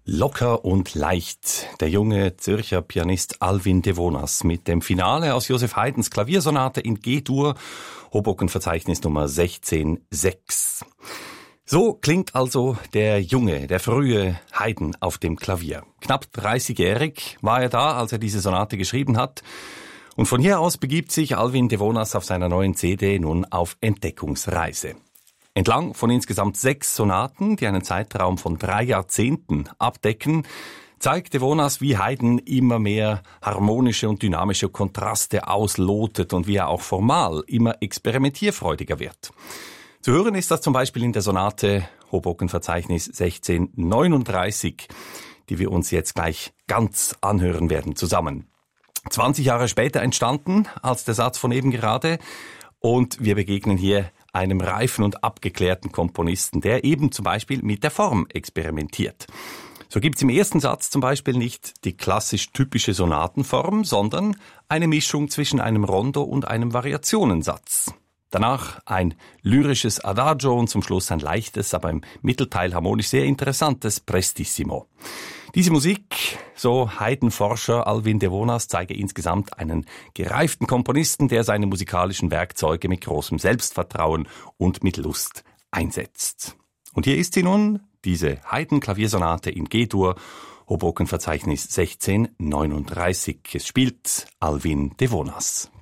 Locker und leicht. Der junge Zürcher Pianist Alwin Devonas mit dem Finale aus Joseph Haydns Klaviersonate in G-Dur, Hoboken-Verzeichnis Nummer 16.6. So klingt also der frühe Haydn auf dem Klavier. Knapp 30-jährig war er da, als er diese Sonate geschrieben hat. Und von hier aus begibt sich Alwin Devonas auf seiner neuen CD nun auf Entdeckungsreise. Entlang von insgesamt 6 Sonaten, die einen Zeitraum von 3 Jahrzehnten abdecken, zeigt Devonas, wie Haydn immer mehr harmonische und dynamische Kontraste auslotet und wie er auch formal immer experimentierfreudiger wird. Zu hören ist das zum Beispiel in der Sonate Hoboken-Verzeichnis 1639, die wir uns jetzt gleich ganz anhören werden zusammen. 20 Jahre später entstanden als der Satz von eben gerade, und wir begegnen hier einem reifen und abgeklärten Komponisten, der eben zum Beispiel mit der Form experimentiert. So gibt's im ersten Satz zum Beispiel nicht die klassisch typische Sonatenform, sondern eine Mischung zwischen einem Rondo und einem Variationensatz. Danach ein lyrisches Adagio und zum Schluss ein leichtes, aber im Mittelteil harmonisch sehr interessantes Prestissimo. Diese Musik, so Haydn-Forscher Alwin Devonas, zeige insgesamt einen gereiften Komponisten, der seine musikalischen Werkzeuge mit großem Selbstvertrauen und mit Lust einsetzt. Und hier ist sie nun, diese Haydn-Klaviersonate in G-Dur, Hoboken-Verzeichnis 1639. Es spielt Alwin Devonas.